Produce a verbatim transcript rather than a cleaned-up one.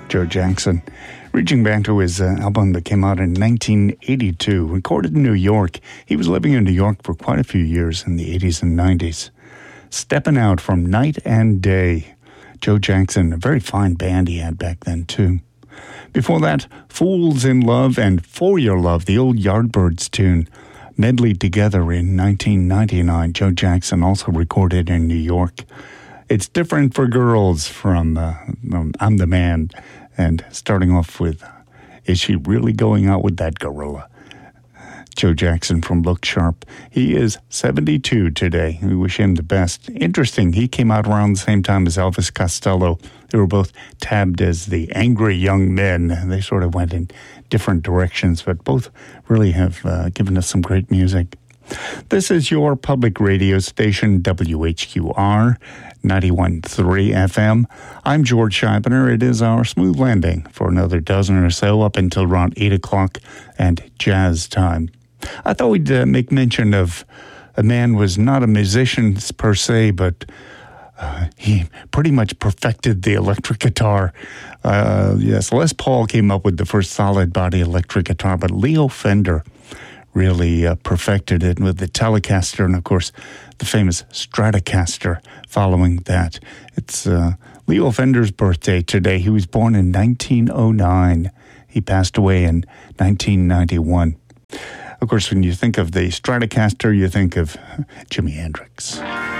Joe Jackson, reaching back to his uh, album that came out in nineteen eighty-two, recorded in New York. He was living in New York for quite a few years in the eighties and nineties. Stepping Out from Night and Day. Joe Jackson, a very fine band he had back then, too. Before that, Fools in Love and For Your Love, the old Yardbirds tune, medleyed together in nineteen ninety-nine. Joe Jackson also recorded in New York. It's Different for Girls from uh, um, I'm the Man. And starting off with, Is She Really Going Out with That Gorilla? Joe Jackson from Look Sharp. He is seventy-two today. We wish him the best. Interesting, he came out around the same time as Elvis Costello. They were both tabbed as the angry young men. They sort of went in different directions, but both really have uh, given us some great music. This is your public radio station, W H Q R, ninety-one point three F M. I'm George Scheibner. It is our smooth landing for another dozen or so up until around eight o'clock and jazz time. I thought we'd uh, make mention of a man who was not a musician per se, but uh, he pretty much perfected the electric guitar. Uh, yes, Les Paul came up with the first solid body electric guitar, but Leo Fender really uh, perfected it with the Telecaster and, of course, the famous Stratocaster following that. It's uh, Leo Fender's birthday today. He was born in nineteen oh nine. He passed away in nineteen ninety-one. Of course, when you think of the Stratocaster, you think of Jimi Hendrix.